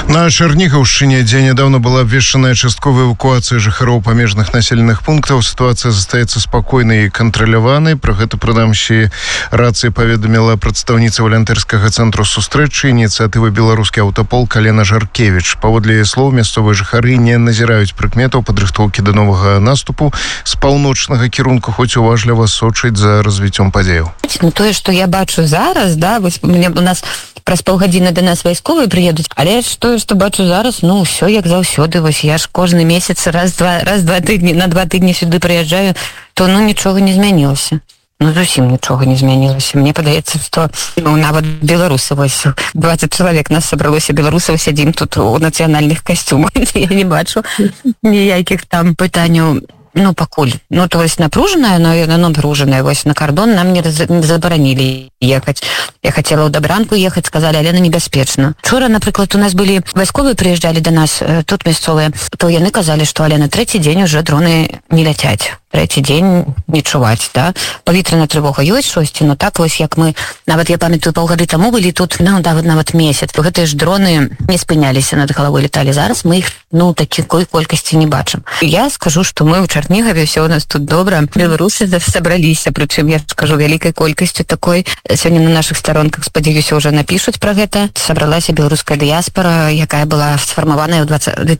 На Черниговщине, где недавно была обвешена частковая эвакуация жыхароў памежных населенных пунктов, ситуация застаецца спокойной и контроляванай. Про гэта, прынамсі, рацыя паведаміла прадстаўніца валантэрскага цэнтру сустрэчы ініцыятывы «Беларускі аўтаполк» Алена Жаркевич. Паводле яе слоў, мясцовыя жыхары не назіраюць прыкметаў падрыхтоўкі да новага наступу з паўночнага кірунку, хоць уважліва сочыць за развіццём падзеяў. Ну, тое, што я бачу зараз, да, вось у нас праз паўгадзіны да нас вайсковыя прыедуць, але тое, што бачу зараз, ну, ўсё як заўсёды. Вось я ж кожны месяц раз-два тыдні, на 2 тыдні сюды прыязджаю, то, ну, нічога не змянілася. Ну, зусім нічога не змянілася. Мне падаецца, што, ну, нават беларусы, вось, 20 чалавек нас сабралося, беларусаў, сядзім тут у нацыянальных касцюмах. Я не бачу ніякіх там пытанняў. Ну, пакуль. Ну, то есть напружаная, наверное, напружаная. Вось на кордон нам не забаранілі ехаць. Я хотела ў Дабранку ехаць, сказали, Алена, небяспечна. Вчора, напрыклад, у нас былі вайсковыя, прыязджалі до нас, тут мясцовыя, то яны казалі, што, Алена, 3-й дзень уже дроны не ляцяць. 3-й дзень не чуваць, да? Павітряная трывога ёсць штосьці, но так вось, як мы, нават я памятаю, паўгады таму былі тут, ну, нават месяц. Гэтыя ж дроны не спыняліся над галавой, леталі. Зараз мы іх, ну, такой колькасці не бачым. Я скажу, што мы ў Чернигове, все у нас тут добра. Беларусы сабраліся, прычым, я скажу, вялікай колькасцю такой. Сёння на наших сторонках, спадзяюся, уже напишуць про гэта. Сабралася беларуская дыяспора, якая была сфармаваная ў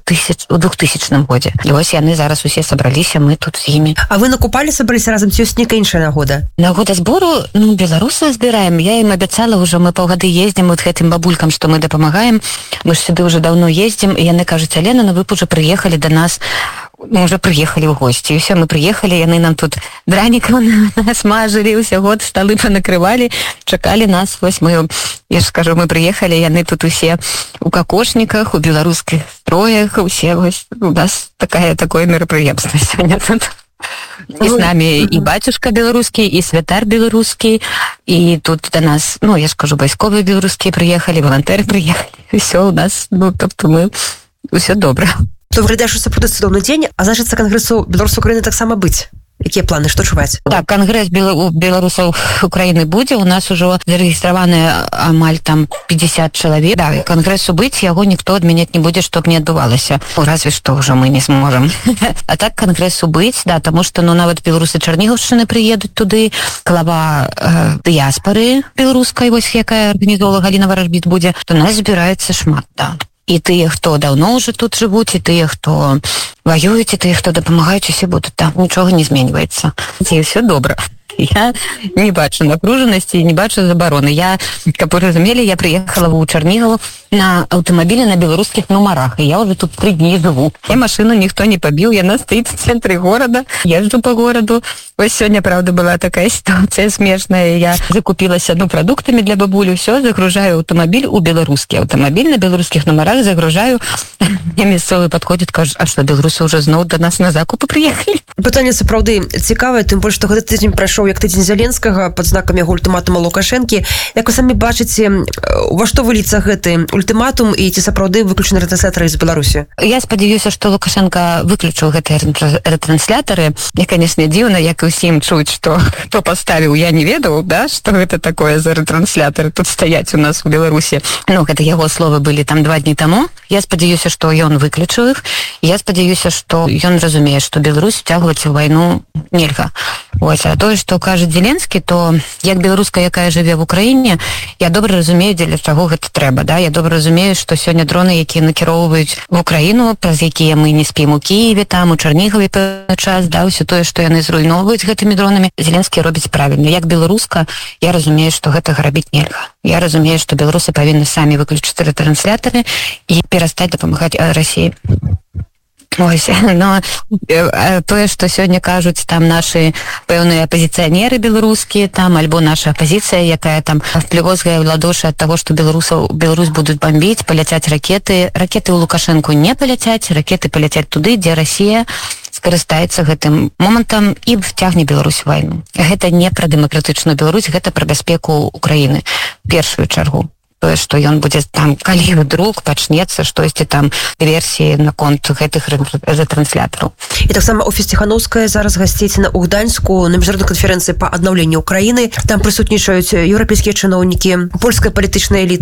2000 годзе. І вось яны зараз усе сабраліся, мы тут з імі. А вы на Купале сабраліся разам, ці ёсць нейкая іншая нагода? Нагода збору, ну, беларусы збіраем. Я ім абяцала ўжо, мы паўгады ездзім вот гэтым бабулькам, што мы дапамагаем. Мы ж сюды уже даўно ездзім, і яны кажуць, Алена, ну вы б уже прыехалі до нас. Мы уже приехали в гости, и все, мы приехали, яны нам тут дранікаў насмажили, все год столы понакрывали, чакали нас. Вось мы, я ж скажу, мы приехали, яны тут усе у кокошниках, у беларускіх строях, усе, вось, у нас такое мерапрыемство сегодня тут. И с нами и батюшка белорусский, и святар белорусский, и тут до нас, ну, я скажу, вайсковые белорусские приехали, волонтеры приехали, и все у нас, ну, тобто мы, все добре. То выглядае, што сапраўды цудоўны дзень, а значыцца кангрэсу беларусаў Украіны таксама быць. Якія планы, што чуваць? Так, кангрэс беларусаў Украіны будзе, у нас ужо зарэгістраваны амаль там 50 чалавек. Да, кангрэсу быць, яго ніхто адмяняць не будзе, чтоб не адбывалася. Разве што ўжо мы не зможам. А так кангрэсу быць, да, таму што, ну, нават беларусы Чернігаўшчыны прыедуць туды, глава дыяспары беларускай, вось якая арганізоўвала Галіна Варажбіт будзе, то нас збіраецца шмат, да. І тыя, хто даўно ўжо тут жывуць, і тыя, хто ваююць, і тыя, хто дапамагаюць, усе будуць там, нічога не зменьваецца. І ўсё добра. Я не бачу напружанасці, не бачу забароны. Я, каб вы разумелі, я прыехала ў Чернігаў на аўтамабілі на беларускіх нумарах, і я уже тут 3 дні жыву. Я машину ніхто не пабіў, яна стаіць в цэнтры горада, езджу по гораду. Вось сёння, правда, была такая ситуация смешная. Я закупілася, ну, продуктами для бабулі, все, загружаю аўтамабіль у беларускі аўтамабіль, на беларускіх нумарах загружаю. Мне мясцовы падходзіць, кажуць, а што, беларусы уже зноў до нас на закупы прыехалі? Пытанне сапраўды цікавае, тым больш, што гэты тыдзень прайшоў як тыдзень Зеленскага пад знакам яго ультыматума Лукашэнкі. Як вы самі бачыце, ва што выліцца гэты ультыматум і ці сапраўды выключаны рэтрансляторы з Беларусі? Я спадзяюся, што Лукашенко выключыў гэтыя рэтрансляторы. Мне, конечно, дзіўна, як і ўсім чуць, што хто паставіў, я не ведаў, да, што гэта такое за рэтрансляторы тут стаяць у нас у Беларусі. Ну, гэта яго словы былі там 2 дні таму. Я спадзяюся, што ён выключыў іх. Я спадзяюся, што ён разумее, што Беларусь уцягваць у вайну нельга. Вось, а тое, што кажа Зеленскі, то як беларуска, якая жыве в Украіне, я добра разумею, дзеля чаго гэта трэба, да? Я добра разумею, што сёння дроны, якія накіроўваюць в Украіну, праз якія мы не спім у Кіеве, там, у Чернігове пэўны час, да, ўсё тое, што яны зруйноўваюць гэтымі дронамі, Зеленскі робіць правільна. Як беларуска, я разумею, што гэтага рабіць нельга. Я разумею, што беларусы павінны самі выключыць рэтрансляторы і перастаць дапамагаць Расіі. Ось, но тое, што сёння кажуць там нашы пэўныя апазіцыянеры беларускія, там, альбо наша апазіцыя, якая там плёвозгае ў ладошы ад таго, што Беларусь будуць бомбіць, паляцяць ракеты. Ракеты ў Лукашэнку не паляцяць, ракеты паляцяць туды, дзе Расія скарыстаецца гэтым момантам і вцягне Беларусь у вайну. Гэта не пра дэмакратычную Беларусь, гэта пра бяспеку Украіны в першую чаргу. Тое, што ён будзе там, калі вдруг пачнецца штосьці там версіі наконт гэтых рэтранслятораў. І таксама офіс Ціханаўская зараз гасціць у Гданьску на міжнароднай канферэнцыі па аднаўленню Украіны. Там прысутнічаюць еўрапейскія чыноўнікі, польская палітычная эліта.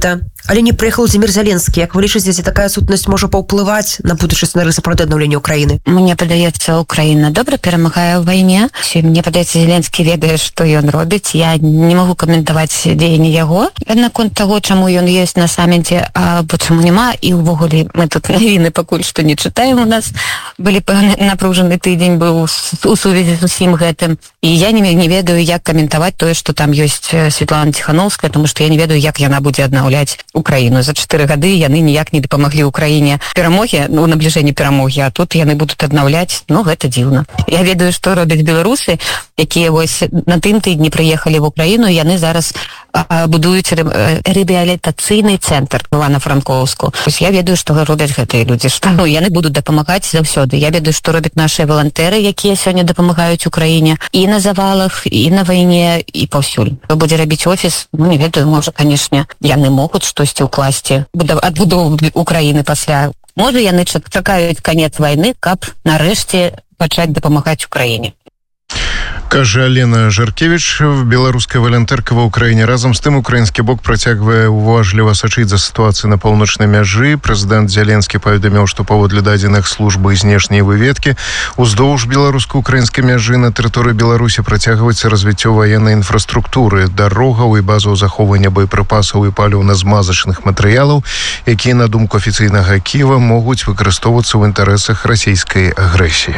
Але не прыехаў Владимир Зеленскі. Як вы лічыце, такая сутнасць можа паўплываць на будучы сцэнарый сапраўды аднаўлення Украіны? Мне падаецца, Украіна добра перамагае ў вайне. Мне падаецца, Зеленскі ведае, што ён робіць. Я не магу каментаваць дзеянні яго. Наконт таго, чаму ён ёсць на саміце, або чаму няма, і ўвогуле мы тут навіны пакуль што не чытаем. У нас былі напружаны тыдзень быў у сувязі з усім гэтым. І я не ведаю, як каментаваць тое, што там ёсць Светлана Тихановская, тому што я не ведаю, як яна будзе аднаўляць Украіну. За 4 гады яны ніяк не дапамаглі Украіне перамогі, ну, набліжэнні перамогі, а тут яны будуць аднаўляць, ну, гэта дзіўна. Я ведаю, што робяць беларусы, якія вось на тым тыдні прыехалі в Украіну, яны зараз будуюць рэабілітацыйны цэнтр в Івана-Франкоўску. Я ведаю, што робяць гэтыя людзі, што яны будуць дапамагаць заўсёды. Я ведаю, што робяць нашыя валантэры, якія сёння дапамагаюць Украіне і на завалах, і на вайне, і паўсюль. Хто будзе рабіць офіс, ну, не ведаю, можа, канешне, яны могуць штосьці ўкласці адбудову Украіны пасля. Можа, яны чакаюць канец вайны, каб нарэшце пачаць дапамагаць Украіне. Кажа Алена Жаркевич, беларуская валантэрка ва Украіне. Разам з тым, украінскі бок працягвае уважліва сачыць за сітуацыяй на паўночнай мяжы. Прэзідэнт Зеленскі паведаміў, што паводле дадзеных службы знешняй выведкі уздоўж беларуска-украінскай мяжы на тэрыторыі Беларусі працягваецца развіццё ваеннай інфраструктуры, дарогаў і базаў захоўвання боепрыпасаў і паліўна-змазачных матэрыялаў, якія, на думку афіцыйнага Кіева, могуць выкарыстоўвацца ў інтарэсах расійскай агрэсіі.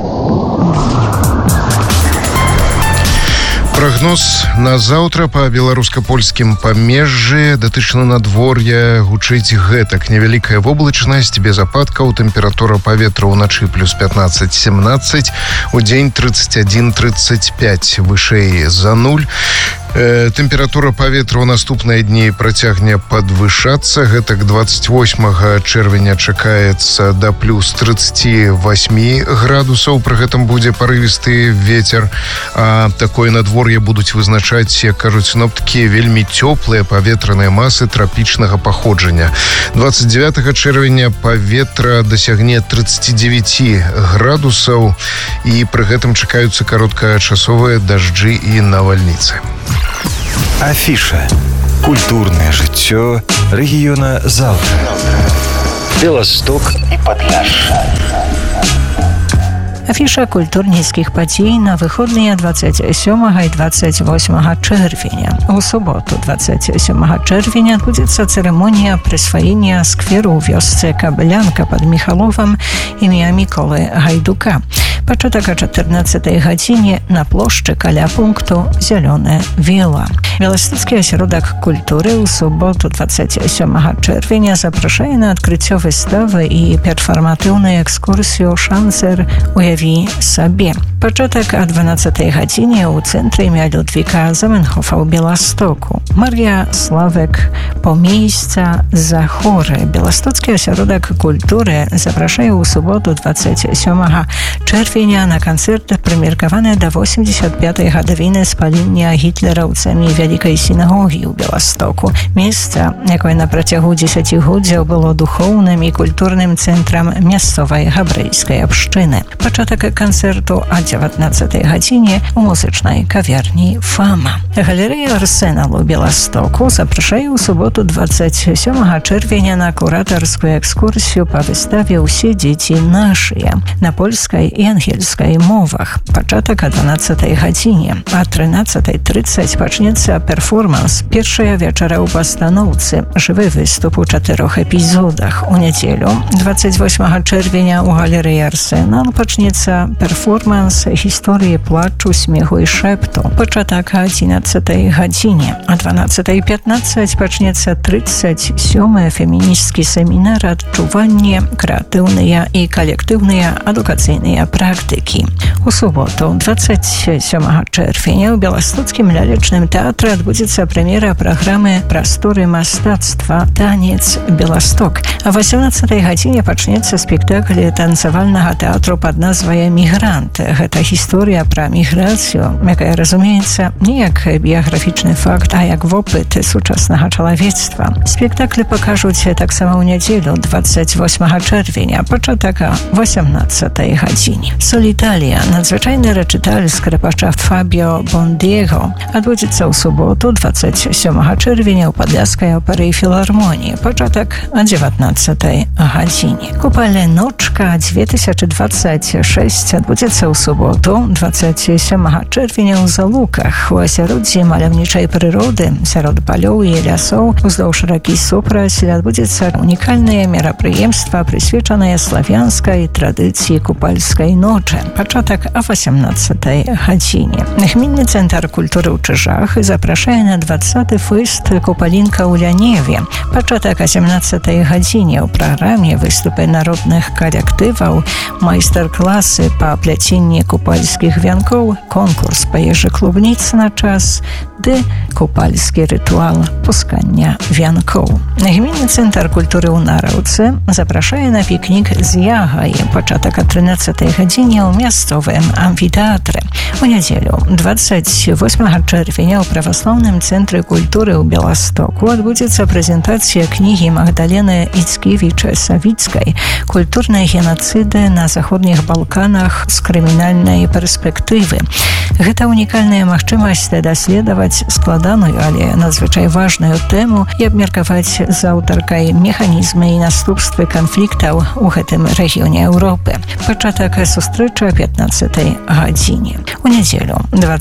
Прогноз на заўтра па беларуска-польскім памежжы датычна надвор'я гучыць гэтак. Невялікая воблачнасць, без ападкаў, тэмпература паветра ўначы плюс 15-17, у дзень 31-35, вышэй за 0. Тэмпература паветра ў наступныя дні працягне падвышацца. Гэтак 28 чэрвеня чакаецца да плюс 38 градусаў. Пры гэтым будзе парывісты вецер. А такое надвор'е будуць вызначаць, як кажуць сіноптыкі, вельмі цёплыя паветраныя масы трапічнага паходжання. 29 чэрвеня паветра дасягне 39 градусаў, і пры гэтым чакаюцца кароткачасовыя дажджы і навальніцы. Афіша. Культурнае жыццё рэгіёна заўтра. Беласток і Падляшша. Афіша культурніцкіх падзей на выходныя 27 і 28 чэрвеня. У суботу 27 чэрвеня адбудзецца цырымонія прысваення скверу ў вёсцы Каблянка пад Міхаловам імя Міколы Гайдука. Пачатак о 14 гадзіне на плошчы каля пункту «Зялёная віла». Беластоцкі асяродак культуры ў суботу 27 чэрвеня запрашае на адкрыццё выставы і перфарматыўную экскурсію «Шанцер уяві сабе». Пачатак о 12 гадзіне ў цэнтры імя Людвіка Заменхофа ў Беластоку. Мар'я Славек по miejsca za chore. Беластоцкі асяродак культуры запрашае ў суботу 27 чэрвеня на канцэрт, прымеркаваны да 85-й гадавіны спалення гітлераўцамі вялікай сінагогі ў Беластоку. Месца, якое на працягу 10 годдзяў было духоўным і культурным цэнтрам мясцовай габрэйскай абшчыны. Пачатак канцэрту о 19 гадзіне у музычнай кавярні «Фама». Галерэя «Арсенал» у Беластоку запрашае ў суботу 27 чэрвеня на куратарскую экскурсію па выставе «Усе дзеці нашыя» на польскай і ангельскай мовах. Пачатак о 12 гадзіне. А 13:30 пачнецца перформанс «Першая вечара ў пастаноўцы». Жывы выступ у 4 эпізодах. У нядзелю 28 чэрвеня у галерэі «Арсенал» пачнецца перформанс «Гісторыі плачу, смеху і шэпту». Пачатак о 11 гадзіне. А 12:15 пачнецца 37-й феміністскі семінар «Адчуванне, крэатыўныя і калектыўныя адукацыйныя практыкі». У суботу 27 чэрвеня ў Беластоцкім лялечным тэатры адбудзецца прэм'ера праграмы «Прасторы мастацтва. Танец Беласток». А 18 гадзіне пачнецца спектакль танцавальнага тэатру пад назвай «Мігрант». Гэта гісторыя пра міграцыю, якая разумеецца не як біяграфічны факт, а як вопыт сучаснага чалавецтва. Спектакль пакажуць таксама ў нядзелю 28 чэрвеня, пачатак о 18 гадзіне. Solitalia, nadzwyczajny recital skrypacza Fabio Bondiego, odbędzie się w sobotę 27 czerwca u Podlaskiej Opery i Filharmonii. Początek o 19 godzinie. Kupalne Noczka 2026 odbędzie się w sobotę 27 czerwca u Zalukach, u ośrodku malowniczej przyrody, wśród polów i lasów, wzdłuż rzeki Supraś, odbędzie się unikalne мероприемство, присвяченное славянской традиции купальской ночи. Початок о 18 године. Gminny Centrum Kultury w Czyżach zaprasza na 20. fest Kupalинка u Ляniewie. Початок o 18 godzinie. W programie wystupy narodnych kolektywów, majster-klasy po plecieniu kupalskich wianków, konkurs pojeży klubnic na czas, gdy kupalski rytuał puskania wianków. Gminny Centrum Kultury u Narodce zaprasza na piknik z jagajem. Początek o 13 godzinie u miejscowym amfiteatrze. W niedzielę 28 czerwca w Prawosławnym Centrum Kultury u Białymstoku odbędzie się prezentacja księgi Magdaleny Ickiewicz-Sawickiej „Kulturne genocydy na zachodnich Bałkanach z kryminalnej perspektywy”. To unikalna możliwość dośledować składaną, ale nadzwyczaj ważną temu i obmierkować z autorką mechanizmy i następstwa konfliktów w tym regionie Europy. Początek zустрічі 15 godzinie. W niedzielę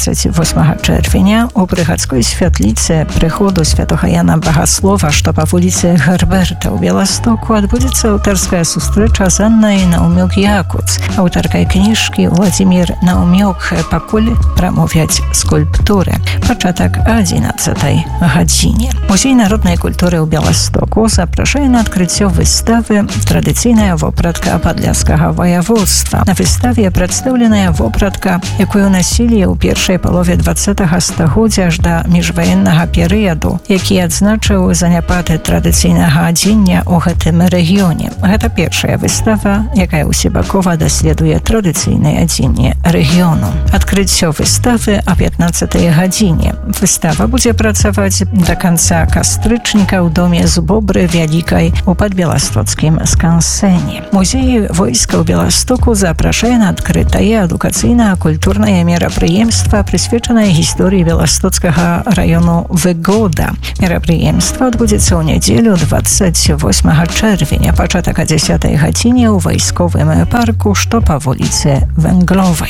28 czerwca u Prychackiej Świetlicy Przychodu Świętego Jana Bogosława, co po ulicy Herberta w Białymstoku, odbędzie się autorska zустріча z Anną Naumiuk-Jakuc. Autorka książki Władimir Naumiuk „Покуль промовлять скульптури”. Początek o 11 godzinie. Muzej Narodnej Kultury w Białymstoku zaprasza na odkrycie wystawy „Tradycyjna wopratka Podlaskiego Województwa”. Na wystawie przedstawiona wopratka, jaką nosili w pierwszej połowie XX stulecia aż do międzywojennego periodu, jaki odznaczył zaniepad tradycyjnego odzienia w tym regionie. To pierwsza wystawa, jaka u Sybakowa doświaduje tradycyjne odzienie regionu. Odkrycie wystawy o 15 godzinie. Wystawa będzie pracować do końca stycznia w Domie Zbobry Wielkiej w podbiałostockim skansenie. Muzej Wojska w Białymstoku zaprasza na odkryte edukacyjno-kulturne мероприемство, присвяченное historii białostockiego rajonu Wygoda. Мероприемство odbędzie się w niedzielę 28 czerwca. Początek o 10 godzinie w Wojskowym Parku, co po ulicy Węglowej.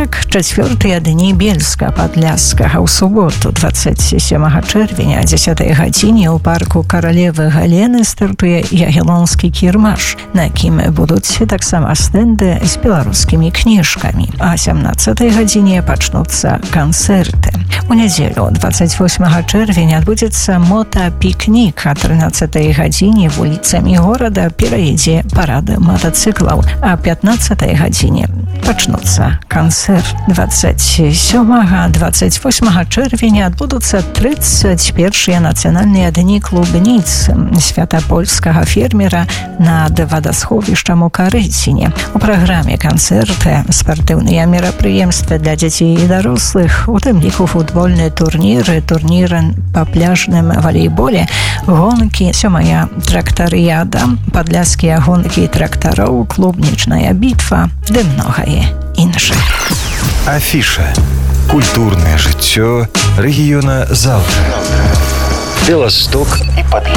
44 dni Bielska Podlaska, a w sobotę 27 czerwca o 10 godzinie w Parku Korолевы Heleny startuje Jagielloński Kiermasz, na jakim będą tak samo stędy z białoruskimi książkami. O 18 godzinie poczną się koncerty. W niedzielę 28 czerwca odbędzie się motopiknik. O 13 godzinie w ulicami города переjedzie parada motocyklów, a o 15 godzinie poczną się koncert. 27-28 czerwca odbędą się 31 Nacjonalne Dni Klubnic Świata Polskiego Fermiera nad Wodoschowiszczem u Karycinie. W programie koncerty, sportywne мероприемства dla dzieci i dorosłych, w tym liku futbolne turniery po plażnym wolejbole, gonki, 7. traktoriada, podlaskie gonki traktorów, klubniczna bitwa, i mnogie inne. Афіша. Культурнае жыццё рэгіёна заўтра. Беласток і Падляшша.